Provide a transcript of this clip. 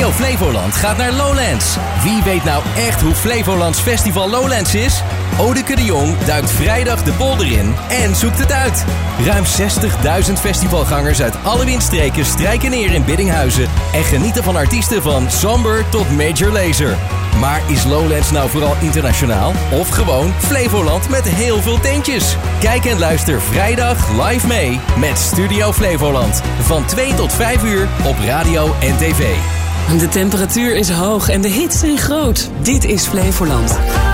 Studio Flevoland gaat naar Lowlands. Wie weet nou echt hoe Flevolands Festival Lowlands is? Odeke de Jong duikt vrijdag de polder in en zoekt het uit. Ruim 60.000 festivalgangers uit alle windstreken strijken neer in Biddinghuizen en genieten van artiesten van Somber tot Major Lazer. Maar is Lowlands nou vooral internationaal of gewoon Flevoland met heel veel tentjes? Kijk en luister vrijdag live mee met Studio Flevoland. Van 2 tot 5 uur op radio en tv. De temperatuur is hoog en de hits zijn groot. Dit is Flevoland.